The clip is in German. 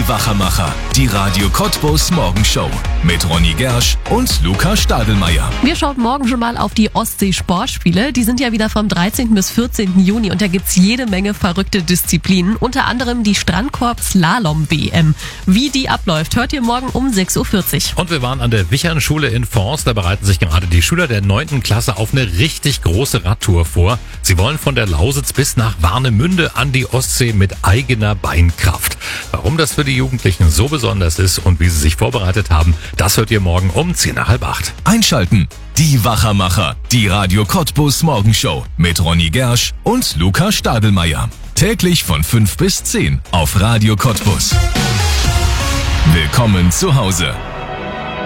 Die Wachermacher, die Radio Cottbus Morgenshow mit Ronny Gersch und Luca Stadelmeier. Wir schauen morgen schon mal auf die Ostsee-Sportspiele. Die sind ja wieder vom 13. bis 14. Juni und da gibt's jede Menge verrückte Disziplinen. Unter anderem die Strandkorb-Slalom-WM. Wie die abläuft, hört ihr morgen um 6.40 Uhr. Und wir waren an der Wichernschule in Forst. Da bereiten sich gerade die Schüler der 9. Klasse auf eine richtig große Radtour vor. Sie wollen von der Lausitz bis nach Warnemünde an die Ostsee mit eigener Beinkraft. Warum das für die Jugendlichen so besonders ist und wie sie sich vorbereitet haben, das hört ihr morgen um 7:50. Einschalten. Die Wachermacher, die Radio Cottbus Morgenshow mit Ronny Gersch und Luca Stadelmeier. Täglich von 5 bis 10 auf Radio Cottbus. Willkommen zu Hause.